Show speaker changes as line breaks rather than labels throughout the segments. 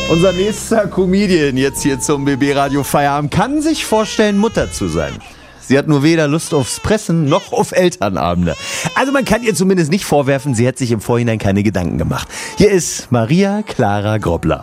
Unser nächster Comedian jetzt hier zum BB Radio Feierabend kann sich vorstellen, Mutter zu sein. Sie hat nur weder Lust aufs Pressen noch auf Elternabende. Also man kann ihr zumindest nicht vorwerfen, sie hat sich im Vorhinein keine Gedanken gemacht. Hier ist Maria Clara Grobler.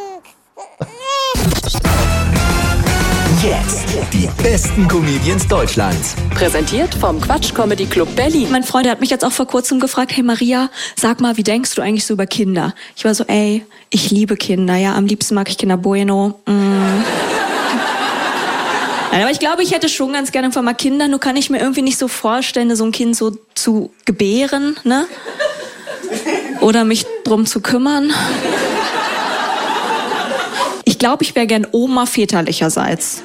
Jetzt die besten Comedians Deutschlands.
Präsentiert vom Quatsch Comedy Club Berlin.
Mein Freund hat mich jetzt auch vor kurzem gefragt, hey Maria, sag mal, wie denkst du eigentlich so über Kinder? Ich war so, ich liebe Kinder, ja, am liebsten mag ich Kinder Bueno. Nein, aber ich glaube, ich hätte schon ganz gerne einfach mal Kinder, nur kann ich mir irgendwie nicht so vorstellen, so ein Kind so zu gebären, ne? Oder mich drum zu kümmern. Ich glaube, ich wäre gern Oma väterlicherseits.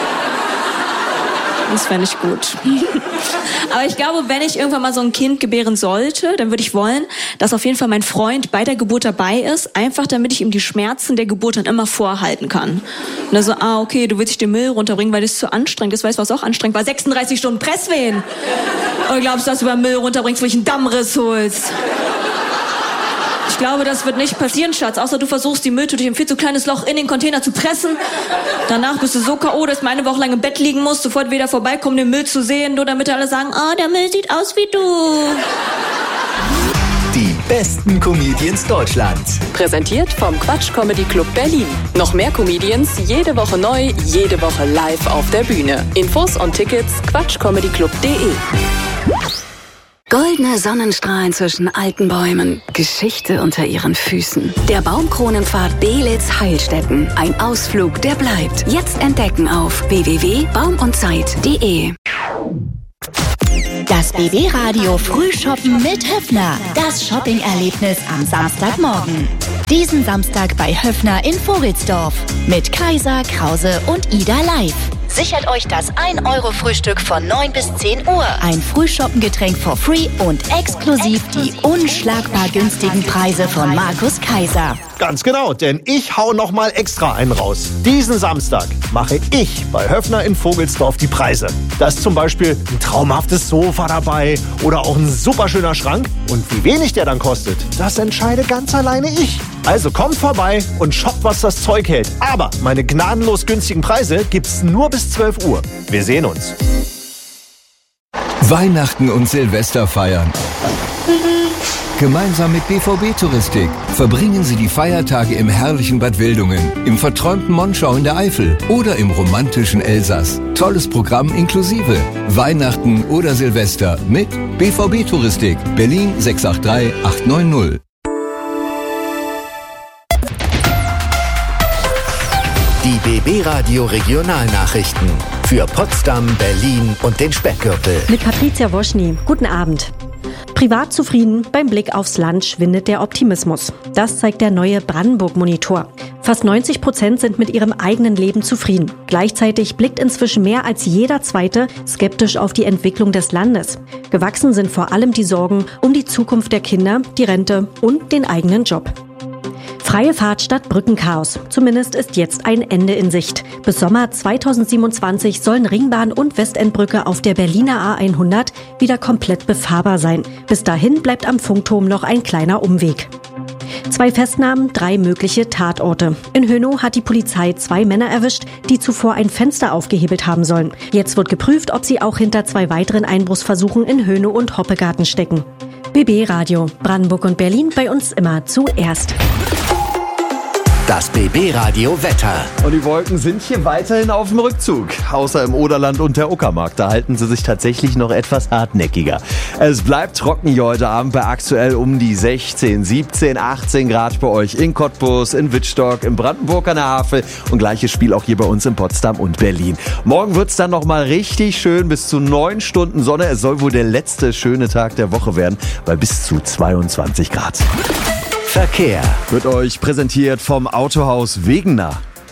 Das fände ich gut. Aber ich glaube, wenn ich irgendwann mal so ein Kind gebären sollte, dann würde ich wollen, dass auf jeden Fall mein Freund bei der Geburt dabei ist, einfach damit ich ihm die Schmerzen der Geburt dann immer vorhalten kann. Und dann so, okay, du willst dich den Müll runterbringen, weil das zu anstrengend ist. Weißt du, was auch anstrengend war? 36 Stunden Presswehen. Oder glaubst du, dass du beim Müll runterbringst, wo ich einen Dammriss holst? Ich glaube, das wird nicht passieren, Schatz. Außer du versuchst, die Mülltüte durch ein viel zu kleines Loch in den Container zu pressen. Danach bist du so K.O., dass du eine Woche lang im Bett liegen musst, sofort wieder vorbeikommen, den Müll zu sehen, nur damit alle sagen, der Müll sieht aus wie du.
Die besten Comedians Deutschlands.
Präsentiert vom Quatsch Comedy Club Berlin. Noch mehr Comedians, jede Woche neu, jede Woche live auf der Bühne. Infos und Tickets quatschcomedyclub.de.
Goldene Sonnenstrahlen zwischen alten Bäumen, Geschichte unter ihren Füßen. Der Baumkronenpfad Belitz-Heilstätten. Ein Ausflug, der bleibt. Jetzt entdecken auf www.baumundzeit.de.
Das BB Radio Frühshoppen mit Höffner. Das Shopping-Erlebnis am Samstagmorgen. Diesen Samstag bei Höffner in Vogelsdorf. Mit Kaiser, Krause und Ida live. Sichert euch das 1-Euro-Frühstück von 9 bis 10 Uhr. Ein Frühshoppengetränk for free und exklusiv die unschlagbar günstigen Preise von Markus Kaiser.
Ganz genau, denn ich hau noch mal extra einen raus. Diesen Samstag mache ich bei Höffner in Vogelsdorf die Preise. Da ist zum Beispiel ein traumhaftes Sofa dabei oder auch ein superschöner Schrank. Und wie wenig der dann kostet, das entscheide ganz alleine ich. Also kommt vorbei und shoppt, was das Zeug hält. Aber meine gnadenlos günstigen Preise gibt's nur bis 12 Uhr. Wir sehen uns.
Weihnachten und Silvester feiern. Gemeinsam mit BVB Touristik verbringen Sie die Feiertage im herrlichen Bad Wildungen, im verträumten Monschau in der Eifel oder im romantischen Elsass. Tolles Programm inklusive. Weihnachten oder Silvester mit BVB Touristik. Berlin 683 890.
Die BB Radio Regionalnachrichten für Potsdam, Berlin und den Speckgürtel.
Mit Patricia Woschny. Guten Abend. Privat zufrieden, beim Blick aufs Land schwindet der Optimismus. Das zeigt der neue Brandenburg-Monitor. Fast 90% sind mit ihrem eigenen Leben zufrieden. Gleichzeitig blickt inzwischen mehr als jeder Zweite skeptisch auf die Entwicklung des Landes. Gewachsen sind vor allem die Sorgen um die Zukunft der Kinder, die Rente und den eigenen Job. Freie Fahrt statt Brückenchaos. Zumindest ist jetzt ein Ende in Sicht. Bis Sommer 2027 sollen Ringbahn und Westendbrücke auf der Berliner A100 wieder komplett befahrbar sein. Bis dahin bleibt am Funkturm noch ein kleiner Umweg. 2 Festnahmen, 3 mögliche Tatorte. In Hönow hat die Polizei 2 Männer erwischt, die zuvor ein Fenster aufgehebelt haben sollen. Jetzt wird geprüft, ob sie auch hinter 2 weiteren Einbruchsversuchen in Hönow und Hoppegarten stecken. BB Radio, Brandenburg und Berlin, bei uns immer zuerst.
Das BB Radio Wetter.
Und die Wolken sind hier weiterhin auf dem Rückzug. Außer im Oderland und der Uckermark. Da halten sie sich tatsächlich noch etwas hartnäckiger. Es bleibt trocken hier heute Abend bei aktuell um die 16, 17, 18 Grad bei euch in Cottbus, in Wittstock, in Brandenburg an der Havel. Und gleiches Spiel auch hier bei uns in Potsdam und Berlin. Morgen wird's dann nochmal richtig schön. Bis zu 9 Stunden Sonne. Es soll wohl der letzte schöne Tag der Woche werden. Bei bis zu 22 Grad.
Verkehr
wird euch präsentiert vom Autohaus Wegener.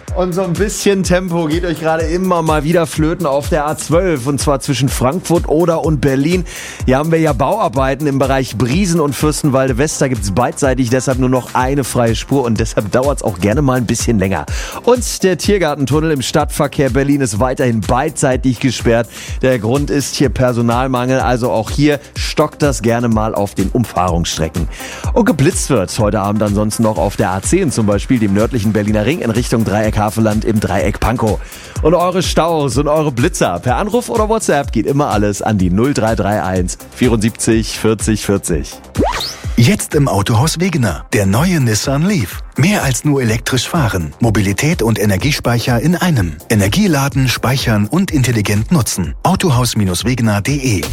Und so ein bisschen Tempo geht euch gerade immer mal wieder flöten auf der A12 und zwar zwischen Frankfurt, Oder und Berlin. Hier haben wir ja Bauarbeiten im Bereich Briesen und Fürstenwalde West. Da gibt es beidseitig deshalb nur noch eine freie Spur und deshalb dauert es auch gerne mal ein bisschen länger. Und der Tiergartentunnel im Stadtverkehr Berlin ist weiterhin beidseitig gesperrt. Der Grund ist hier Personalmangel, also auch hier stockt das gerne mal auf den Umfahrungsstrecken. Und geblitzt wird heute Abend ansonsten noch auf der A10 zum Beispiel, dem nördlichen Berliner Ring in Richtung Dreieck Havelland im Dreieck Pankow. Und eure Staus und eure Blitzer per Anruf oder WhatsApp geht immer alles an die 0331 74 40 40.
Jetzt im Autohaus Wegener, der neue Nissan Leaf. Mehr als nur elektrisch fahren. Mobilität und Energiespeicher in einem. Energieladen, speichern und intelligent nutzen. Autohaus-wegener.de